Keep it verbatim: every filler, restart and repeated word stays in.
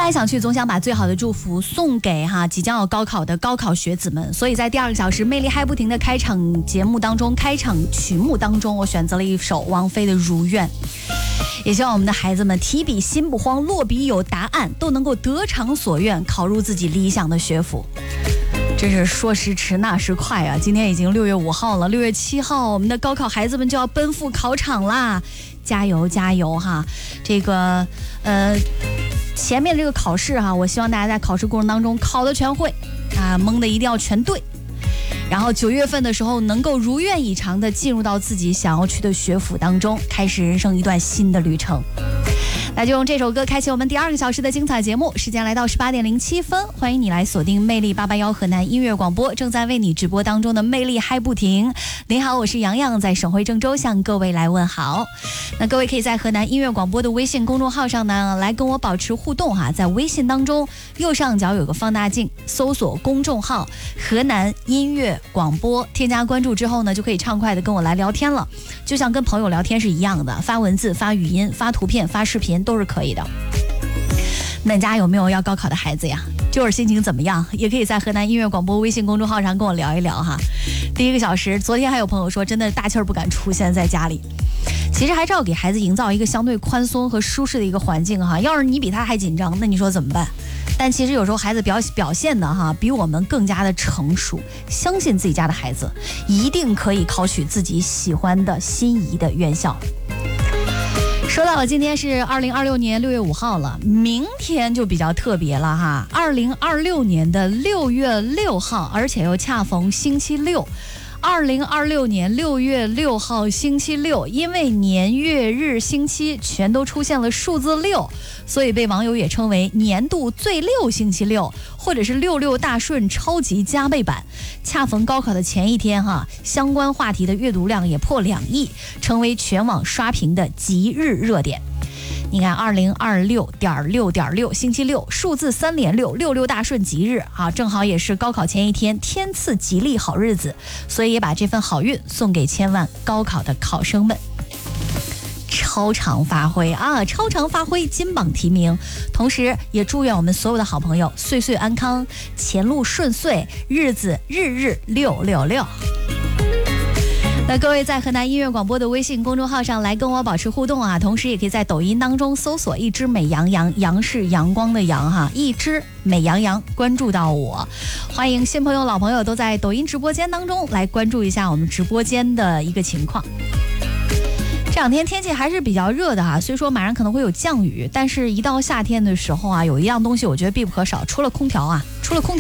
来想去，总想把最好的祝福送给哈即将要高考的高考学子们。所以在第二个小时魅力嗨不停的开场节目当中，开场曲目当中，我选择了一首王菲的《如愿》。也希望我们的孩子们提笔心不慌，落笔有答案，都能够得偿所愿，考入自己理想的学府。真是说时迟那时快啊！今天已经六月五号了，六月七号我们的高考孩子们就要奔赴考场啦，加油加油哈！这个呃前面这个考试哈，我希望大家在考试过程当中考的全会啊，蒙的一定要全对。然后九月份的时候，能够如愿以偿的进入到自己想要去的学府当中，开始人生一段新的旅程。那就用这首歌开启我们第二个小时的精彩节目，时间来到十八点零七分，欢迎你来锁定魅力八八幺河南音乐广播，正在为你直播当中的魅力嗨不停。您好，我是洋洋，在省会郑州向各位来问好。那各位可以在河南音乐广播的微信公众号上呢，来跟我保持互动哈，在微信当中右上角有个放大镜，搜索公众号河南音乐广播，添加关注之后呢，就可以畅快的跟我来聊天了，就像跟朋友聊天是一样的，发文字、发语音、发图片、发视频都是可以的。那你家有没有要高考的孩子呀？就是心情怎么样，也可以在河南音乐广播微信公众号上跟我聊一聊哈。第一个小时，昨天还有朋友说真的大气儿不敢出现在家里，其实还是要给孩子营造一个相对宽松和舒适的一个环境哈。要是你比他还紧张，那你说怎么办？但其实有时候孩子表表现的哈比我们更加的成熟，相信自己家的孩子一定可以考取自己喜欢的心仪的院校。说到了今天是二零二六年六月五号了，明天就比较特别了哈，二零二六年的六月六号，而且又恰逢星期六。二零二六年六月六号星期六，因为年月日星期全都出现了数字六，所以被网友也称为年度最六星期六，或者是六六大顺超级加倍版。恰逢高考的前一天哈，相关话题的阅读量也破两亿，成为全网刷屏的即日热点。你看二零二六点六点六星期六，数字三连六，六六大顺吉日啊，正好也是高考前一天，天赐吉利好日子，所以也把这份好运送给千万高考的考生们。超常发挥啊，超常发挥金榜题名，同时也祝愿我们所有的好朋友岁岁安康，前路顺遂，日子日日六六六。那各位在河南音乐广播的微信公众号上来跟我保持互动啊，同时也可以在抖音当中搜索一只美羊羊，羊是阳光的阳哈，一只美羊羊，关注到我。欢迎新朋友老朋友都在抖音直播间当中来关注一下我们直播间的一个情况。这两天天气还是比较热的哈，虽说马上可能会有降雨，但是一到夏天的时候啊，有一样东西我觉得必不可少，除了空调啊，除了空调